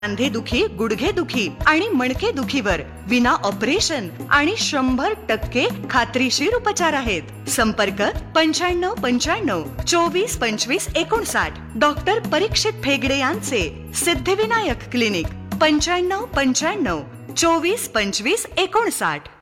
सांधेदुखी, गुडघेदुखी आणि मणकेदुखीवर विना ऑपरेशन आणि 100% खात्रीशीर उपचार आहेत. संपर्क 9595 24 25 59. डॉक्टर परीक्षित फेगडे यांचे सिद्धिविनायक क्लिनिक 9595 24 25 59.